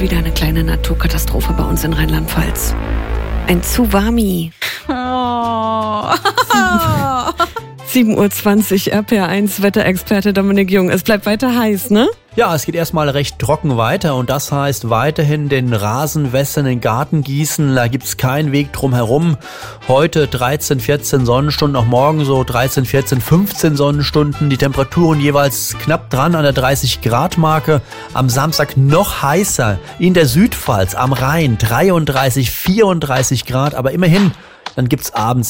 wieder eine kleine Naturkatastrophe bei uns in Rheinland-Pfalz. Ein Tsunami. Oh. 7:20 Uhr, RPR1 Wetterexperte Dominik Jung. Es bleibt weiter heiß, ne? Ja, es geht erstmal recht trocken weiter und das heißt weiterhin den Rasen wässern, den Garten gießen, da gibt's keinen Weg drum herum. Heute 13, 14 Sonnenstunden, auch morgen so 13, 14, 15 Sonnenstunden. Die Temperaturen jeweils knapp dran an der 30-Grad-Marke. Am Samstag noch heißer in der Südpfalz, am Rhein 33, 34 Grad, aber immerhin, dann gibt's abends